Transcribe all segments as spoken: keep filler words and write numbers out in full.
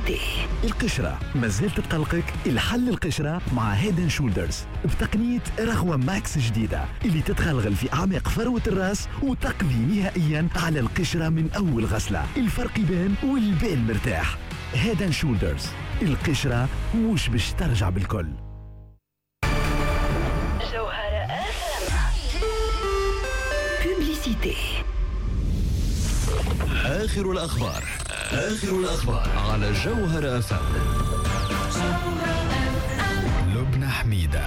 بوبليسيتي. القشرة ما زالت تقلقك؟ الحل القشرة مع هيدن شولدرز بتقنية رغوة ماكس جديدة اللي تتغلغل في أعماق فروة الرأس وتقضي نهائيا على القشرة من أول غسلة. الفرق يبان والبال مرتاح. هيدن شولدرز، القشرة مش باش ترجع بالكل. جوهرة أف أم بوبليسيتي. آخر الأخبار آخر الأخبار على جوهرة أف أم. لبنى حميدة.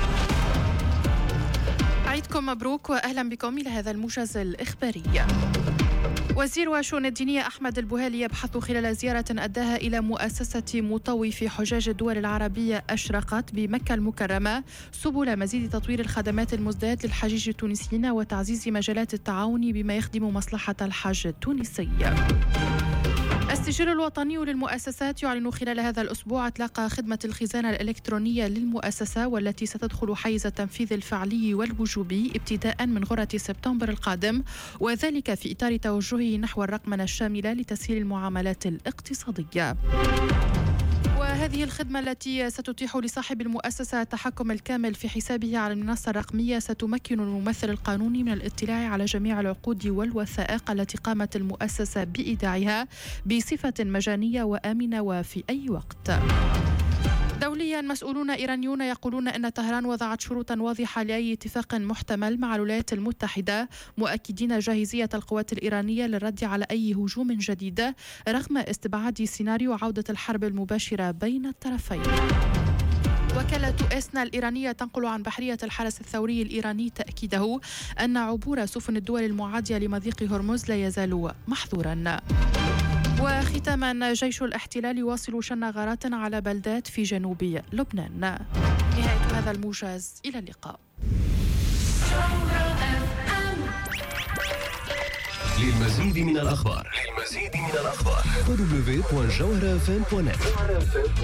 عيدكم مبروك وأهلا بكم إلى هذا الموجز الإخباري. وزير الشؤون الدينية أحمد البوهالي يبحث خلال زيارة أداها إلى مؤسسة مطوف حجاج الدول العربية أشرقت بمكة المكرمة سبل مزيد تطوير الخدمات المزدات للحجيج التونسيين وتعزيز مجالات التعاون بما يخدم مصلحة الحج التونسي. السجل الوطني للمؤسسات يعلن خلال هذا الأسبوع إطلاق خدمة الخزانة الإلكترونية للمؤسسة، والتي ستدخل حيز التنفيذ الفعلي والوجوبي ابتداء من غرة سبتمبر القادم، وذلك في إطار توجهه نحو الرقمنة الشاملة لتسهيل المعاملات الاقتصادية. وهذه الخدمة التي ستتيح لصاحب المؤسسة التحكم الكامل في حسابه على المنصة الرقمية ستمكن الممثل القانوني من الاطلاع على جميع العقود والوثائق التي قامت المؤسسة بإيداعها بصفة مجانية وآمنة وفي أي وقت. دوليا، مسؤولون إيرانيون يقولون أن طهران وضعت شروطا واضحة لأي اتفاق محتمل مع الولايات المتحدة، مؤكدين جاهزية القوات الإيرانية للرد على أي هجوم جديد رغم استبعاد سيناريو عودة الحرب المباشرة بين الطرفين. وكالة إسنا الإيرانية تنقل عن بحرية الحرس الثوري الإيراني تأكيده أن عبور سفن الدول المعادية لمضيق هرمز لا يزال محظورا. وختاما، جيش الاحتلال يواصل شن غارات على بلدات في جنوب لبنان. نهاية هذا الموجز، إلى اللقاء. للمزيد من الأخبار للمزيد من الأخبار دبليو دبليو دبليو دوت جوهرة اف ام دوت نت.